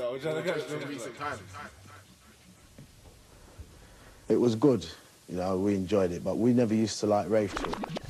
in recent times. It was good, you know, we enjoyed it, but we never used to like rave talk.